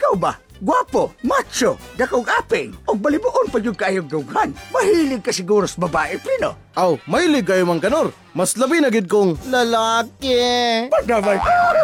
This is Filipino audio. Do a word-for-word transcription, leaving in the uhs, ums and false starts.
Ikaw ba? Gwapo, macho, dakog aping, o balibuon pa yung kayong dughan. Mahilig ka siguro sa babae, Pino. Aw, mahilig kayo mang kanor. Mas labi na gid kong Lalaki. Pagdamay,